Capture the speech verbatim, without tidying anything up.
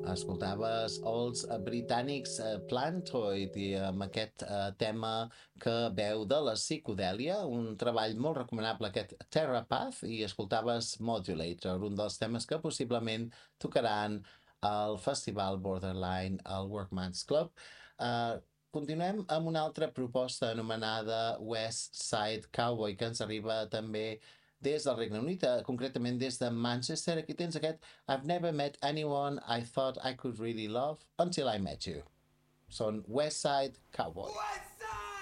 Escoltaves els eh, britànics eh, Plantoid i amb aquest eh, tema que veu de la psicodèlia, un treball molt recomanable aquest Therapath, i escoltaves Modulator, un dels temes que possiblement tocaran al Festival Borderline al Workman's Club. Uh, continuem amb una altra proposta anomenada West Side Cowboy, que ens arriba també des del Regne Unit, eh, concretament des de Manchester. Aquí tens aquest I've never met anyone I thought I could really love until I met you. Són West Side Cowboy. West Side!